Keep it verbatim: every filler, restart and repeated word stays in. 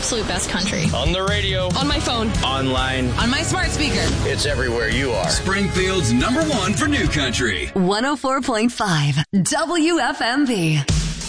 absolute best country. On the radio. On my phone. Online. On my smart speaker. It's everywhere you are. Springfield's number one for new country. one oh four point five W F M B.